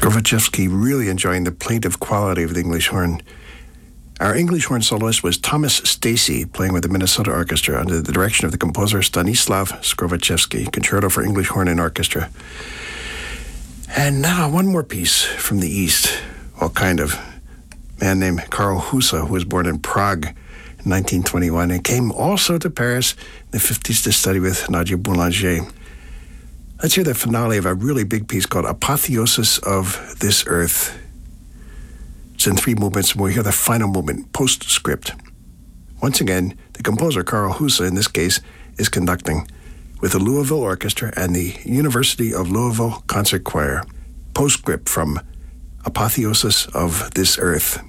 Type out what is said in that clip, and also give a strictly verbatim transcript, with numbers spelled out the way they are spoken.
Skrovatchevsky really enjoying the plaintive quality of the English horn. Our English horn soloist was Thomas Stacey, playing with the Minnesota Orchestra under the direction of the composer Stanislav Skrovatchevsky, Concerto for English Horn and Orchestra. And now one more piece from the East, well, kind of. A man named Karl Husa, who was born in Prague in nineteen twenty-one and came also to Paris in the fifties to study with Nadia Boulanger. Let's hear the finale of a really big piece called Apotheosis of This Earth. It's in three movements, and we'll hear the final movement, postscript. Once again, the composer, Karl Husa, in this case, is conducting with the Louisville Orchestra and the University of Louisville Concert Choir. Postscript from Apotheosis of This Earth.